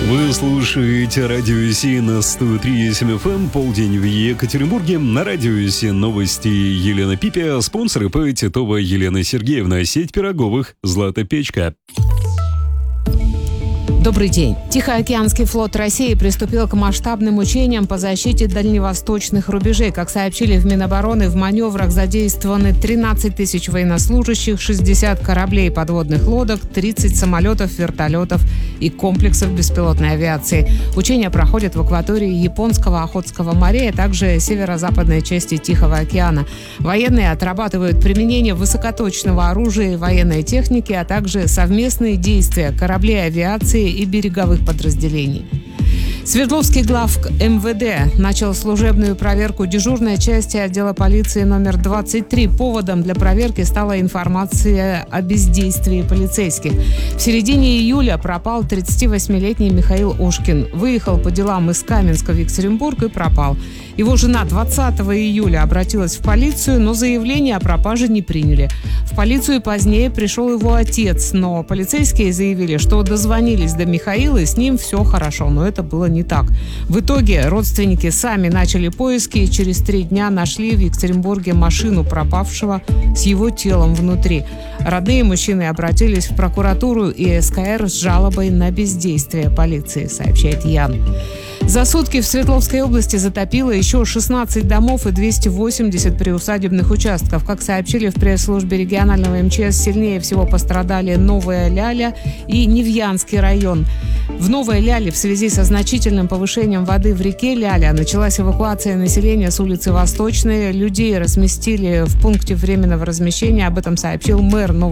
Вы слушаете радио СИ на 103.7 FM, полдень в Екатеринбурге. На радио СИ новости Елена Пипя, спонсор ИП Титова Елена Сергеевна, сеть пироговых «Злата Печка». Добрый день. Тихоокеанский флот России приступил к масштабным учениям по защите дальневосточных рубежей. Как сообщили в Минобороны, в маневрах задействованы 13 тысяч военнослужащих, 60 кораблей и подводных лодок, 30 самолетов, вертолетов и комплексов беспилотной авиации. Учения проходят в акватории Японского Охотского моря, а также северо-западной части Тихого океана. Военные отрабатывают применение высокоточного оружия и военной техники, а также совместные действия кораблей авиации и береговых подразделений. Свердловский главк МВД начал служебную проверку дежурной части отдела полиции номер 23. Поводом для проверки стала информация о бездействии полицейских. В середине июля пропал 38-летний Михаил Ушкин. Выехал по делам из Каменска в Екатеринбург и пропал. Его жена 20 июля обратилась в полицию, но заявление о пропаже не приняли. В полицию позднее пришел его отец, но полицейские заявили, что дозвонились до Михаила, и с ним все хорошо, но это было не так. В итоге родственники сами начали поиски и через 3 дня нашли в Екатеринбурге машину пропавшего с его телом внутри. Родные мужчины обратились в прокуратуру и СКР с жалобой на бездействие полиции, сообщает Ян. За сутки в Свердловской области затопило еще 16 домов и 280 приусадебных участков. Как сообщили в пресс-службе регионального МЧС, сильнее всего пострадали Новая Ляля и Невьянский район. В Новой Ляле в связи со значительным повышением воды в реке Ляля началась эвакуация населения с улицы Восточной. Людей разместили в пункте временного размещения. Об этом сообщил мэр Новой